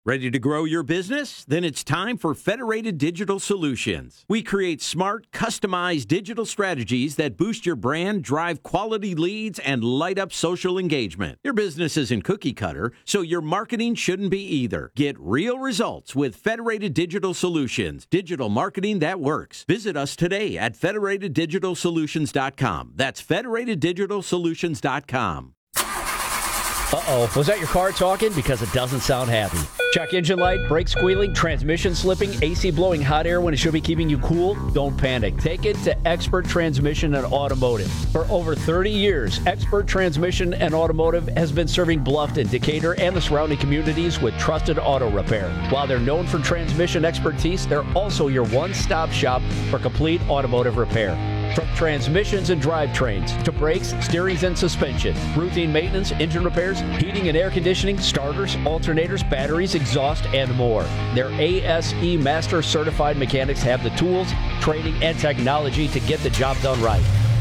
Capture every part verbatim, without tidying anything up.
Ready to grow your business? Then it's time for Federated Digital Solutions. We create smart, customized digital strategies that boost your brand, drive quality leads, and light up social engagement. Your business isn't cookie cutter, so your marketing shouldn't be either. Get real results with Federated Digital Solutions, digital marketing that works. Visit us today at federated digital solutions dot com. That's federated digital solutions dot com. Uh-oh, was that your car talking? Because it doesn't sound happy. Check engine light, brake squealing, transmission slipping, A C blowing hot air when it should be keeping you cool? Don't panic. Take it to Expert Transmission and Automotive. For over thirty years, Expert Transmission and Automotive has been serving Bluffton, Decatur, and the surrounding communities with trusted auto repair. While they're known for transmission expertise, they're also your one-stop shop for complete automotive repair. From transmissions and drivetrains to brakes, steerings, and suspension, routine maintenance, engine repairs, heating and air conditioning, starters, alternators, batteries, exhaust, and more. Their A S E Master Certified mechanics have the tools, training, and technology to get the job done right.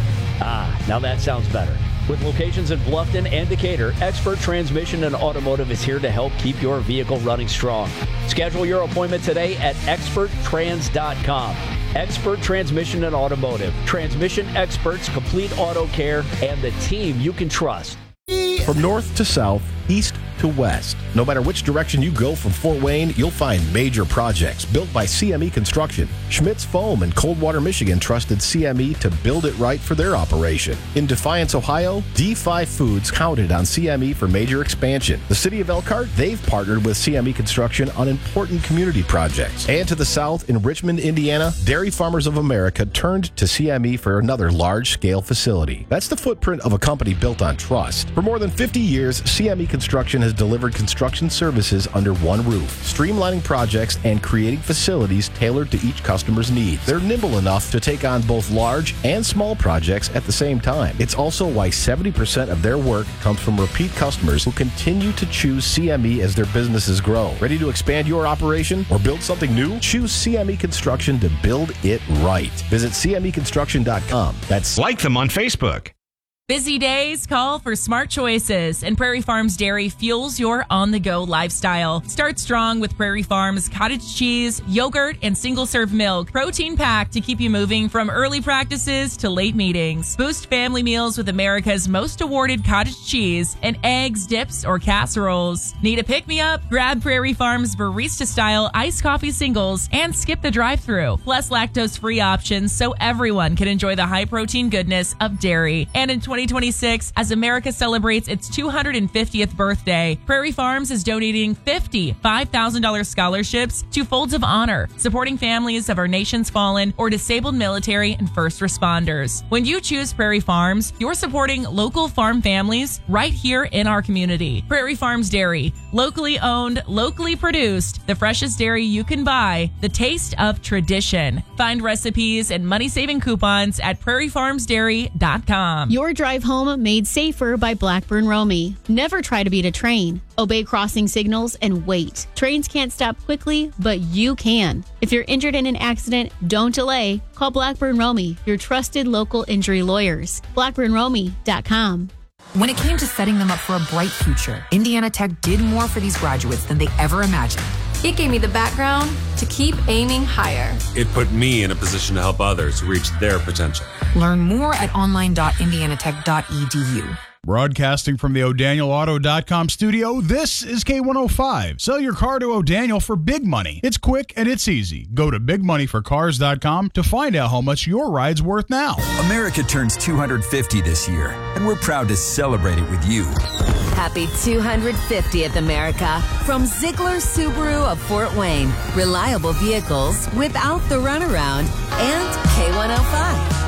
Ah, now that sounds better. With locations in Bluffton and Decatur, Expert Transmission and Automotive is here to help keep your vehicle running strong. Schedule your appointment today at expert trans dot com. Expert Transmission and Automotive. Transmission experts, complete auto care, and the team you can trust. From north to south, east to west, no matter which direction you go from Fort Wayne, you'll find major projects built by C M E Construction. Schmitz Foam in Coldwater, Michigan trusted C M E to build it right for their operation. In Defiance, Ohio, D five Foods counted on C M E for major expansion. The city of Elkhart, they've partnered with C M E Construction on important community projects. And to the south, in Richmond, Indiana, Dairy Farmers of America turned to C M E for another large-scale facility. That's the footprint of a company built on trust. For more than fifty years, C M E Construction has delivered construction services under one roof, streamlining projects and creating facilities tailored to each customer's needs. They're nimble enough to take on both large and small projects at the same time. It's also why seventy percent of their work comes from repeat customers who continue to choose C M E as their businesses grow. Ready to expand your operation or build something new? Choose C M E Construction to build it right. Visit C M E construction dot com. That's like them on Facebook. Busy days call for smart choices, and Prairie Farms Dairy fuels your on-the-go lifestyle. Start strong with Prairie Farms cottage cheese, yogurt, and single-serve milk. Protein-packed to keep you moving from early practices to late meetings. Boost family meals with America's most awarded cottage cheese and eggs, dips, or casseroles. Need a pick-me-up? Grab Prairie Farms barista-style iced coffee singles and skip the drive-thru. Plus lactose-free options so everyone can enjoy the high-protein goodness of dairy. And in twenty twenty-six, as America celebrates its two hundred fiftieth birthday, Prairie Farms is donating fifty five thousand dollars scholarships to Folds of Honor, supporting families of our nation's fallen or disabled military and first responders. When you choose Prairie Farms, you're supporting local farm families right here in our community. Prairie Farms Dairy, locally owned, locally produced, the freshest dairy you can buy, the taste of tradition. Find recipes and money-saving coupons at prairie farms dairy dot com. Your drive home made safer by Blackburn Romy. Never try to beat a train. Obey crossing signals and wait. Trains can't stop quickly, but you can. If you're injured in an accident, don't delay. Call Blackburn Romy, your trusted local injury lawyers. blackburn romy dot com. When it came to setting them up for a bright future, Indiana Tech did more for these graduates than they ever imagined. It gave me the background to keep aiming higher. It put me in a position to help others reach their potential. Learn more at online dot indiana tech dot e d u. Broadcasting from the O'Daniel Auto dot com studio, this is K one oh five. Sell your car to O'Daniel for big money. It's quick and it's easy. Go to big money for cars dot com to find out how much your ride's worth now. America turns two hundred fifty this year, and we're proud to celebrate it with you. Happy two hundred fiftieth, America. From Ziegler Subaru of Fort Wayne. Reliable vehicles without the runaround. And K one oh five.